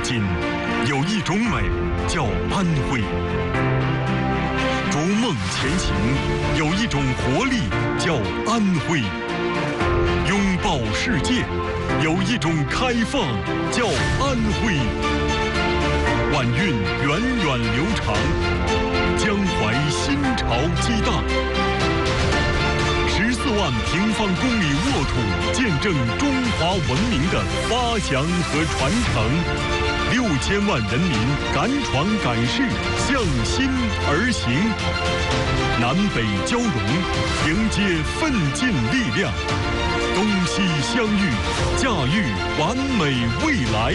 锦，有一种美叫安徽；逐梦前行，有一种活力叫安徽；拥抱世界，有一种开放叫安徽。晚运源远流长，江淮新潮激荡。14万平方公里沃土，见证中华文明的发祥和传承。6000万人民敢闯敢试，向心而行。南北交融，迎接奋进力量。东西相遇，驾驭完美未来。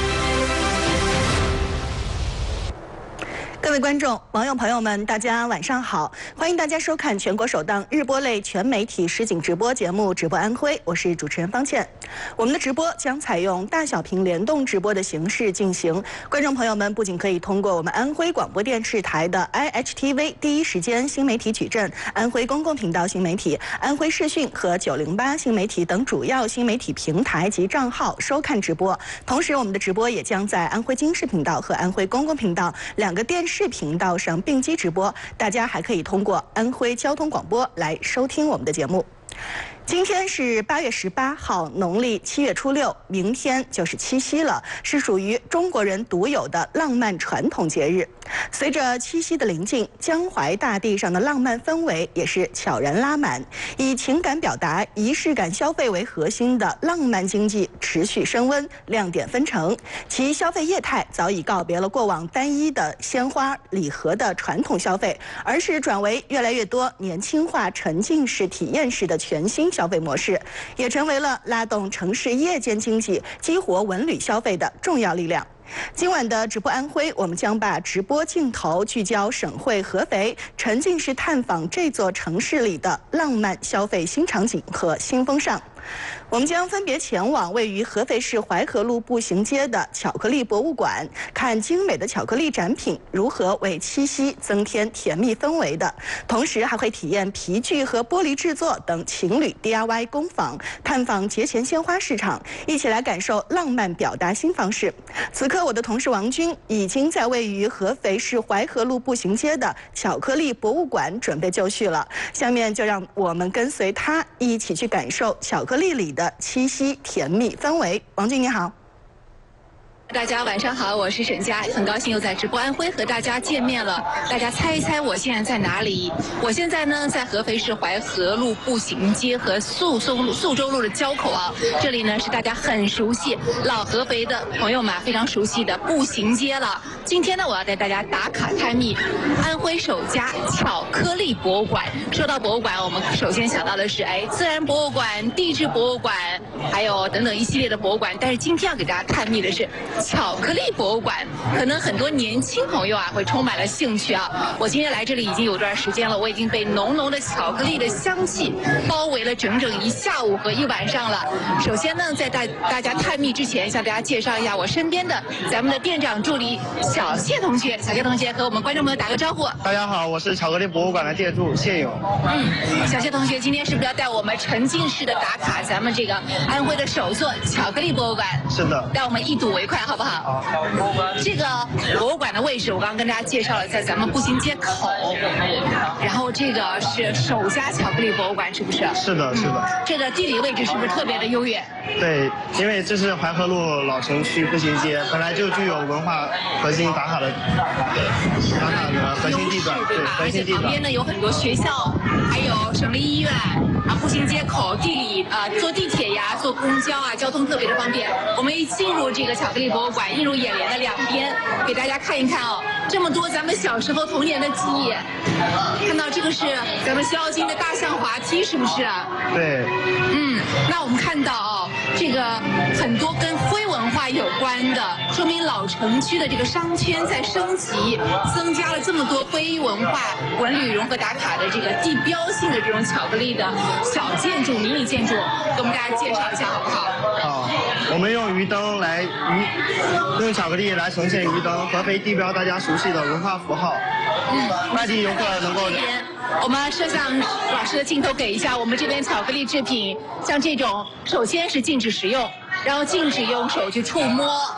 各位观众、网友朋友们，大家晚上好！欢迎大家收看全国首档日播类全媒体实景直播节目《直播安徽》，我是主持人方倩。我们的直播将采用大小屏联动直播的形式进行，观众朋友们不仅可以通过我们安徽广播电视台的 IHTV 第一时间新媒体矩阵、安徽公共频道新媒体、安徽视讯和908新媒体等主要新媒体平台及账号收看直播。同时，我们的直播也将在安徽经视频道和安徽公共频道2个电视频道上并机直播，大家还可以通过安徽交通广播来收听我们的节目。今天是8月18号，农历7月初6，明天就是七夕了，是属于中国人独有的浪漫传统节日。随着七夕的临近，江淮大地上的浪漫氛围也是悄然拉满。以情感表达、仪式感消费为核心的浪漫经济持续升温，亮点纷呈。其消费业态早已告别了过往单一的鲜花、礼盒的传统消费，而是转为越来越多年轻化、沉浸式、体验式的全新消费模式，也成为了拉动城市夜间经济、激活文旅消费的重要力量。今晚的直播安徽，我们将把直播镜头聚焦省会合肥，沉浸式探访这座城市里的浪漫消费新场景和新风尚。我们将分别前往位于合肥市淮河路步行街的巧克力博物馆，看精美的巧克力展品如何为七夕增添甜蜜氛围的，同时还会体验皮具和玻璃制作等情侣 DIY 工坊，探访节前鲜花市场，一起来感受浪漫表达新方式。此刻，我的同事王军已经在位于合肥市淮河路步行街的巧克力博物馆准备就绪了。下面就让我们跟随他一起去感受巧克力里的七夕甜蜜氛围。王军你好。 大家晚上好，我是沈佳，很高兴又在直播安徽和大家见面了。大家猜一猜我现在在哪里？我现在呢在合肥市淮河路步行街和宿州路的交口啊。这里呢是大家很熟悉、老合肥的朋友们非常熟悉的步行街了。今天呢，我要带大家打卡探秘安徽首家巧克力博物馆。说到博物馆，我们首先想到的是自然博物馆、地质博物馆，还有等等一系列的博物馆。但是今天要给大家探秘的是巧克力博物馆，可能很多年轻朋友会充满了兴趣啊！我今天来这里已经有段时间了，我已经被浓浓的巧克力的香气包围了整整一下午和一晚上了。首先呢，在大家探秘之前，向大家介绍一下我身边的咱们的店长助理小谢同学。小谢同学和我们观众朋友打个招呼。 大家好，我是巧克力博物馆的店主谢勇。 小谢同学今天是不是要带我们沉浸式的打卡咱们这个安徽的首座巧克力博物馆？ 是的， 带我们一睹为快，好不好？这个博物馆的位置我刚刚跟大家介绍了，在咱们步行街口，然后这个是首家巧克力博物馆，是不是？是的，是的。这个地理位置是不是特别的优越？ 对，因为这是淮河路老城区步行街，本来就具有文化核心打卡的核心地段，对，核心地段。 旁边呢有很多学校，还有省立医院，然后步行街口地理坐地铁呀、坐公交啊，交通特别的方便。我们一进入这个巧克力博物馆，映入眼帘的两边，给大家看一看哦，这么多咱们小时候童年的记忆。看到这个是咱们肖金的大象滑梯，是不是？ 对。 那我们看到这个很多跟徽文化有关的，说明老城区的这个商圈在升级，增加了这么多徽文化文旅融合打卡的这个地标性的这种巧克力的小建筑、迷你建筑，给我们大家介绍一下好不好？ 好，我们用鱼灯用巧克力来呈现鱼灯，合肥地标大家熟悉的文化符号。外地游客能够。 我们摄像老师的镜头给一下，我们这边巧克力制品，像这种，首先是禁止食用，然后禁止用手去触摸，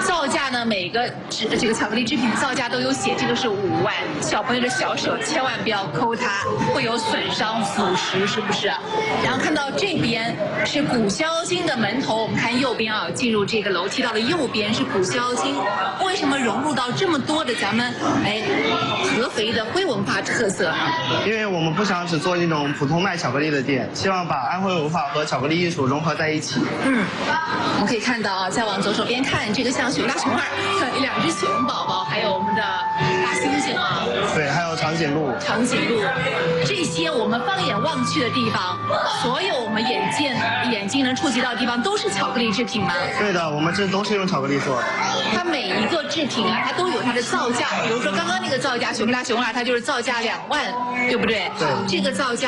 造价呢，每个这个巧克力制品的造价都有写，这个是5万。小朋友的小手千万不要抠它，会有损伤腐蚀，是不是？然后看到这边是古销金的门头，我们看右边啊，进入这个楼梯道的右边是古销金。为什么融入到这么多的咱们合肥的徽文化特色呢？ 因为我们不想只做那种普通卖巧克力的店，希望把安徽文化和巧克力艺术融合在一起。 我们可以看到啊，再往左手边看，这个像熊大熊二，2只熊宝宝，还有我们的大猩猩啊， 对，还有长颈鹿。 长颈鹿，这些我们放眼望去的地方，所有我们眼睛能触及到的地方都是巧克力制品吗？ 对的，我们这都是用巧克力做的。 它每一个制品啊，它都有它的造价，比如说刚刚那个造价熊大熊二，它就是造价2万，对不对？ 对。 这个造价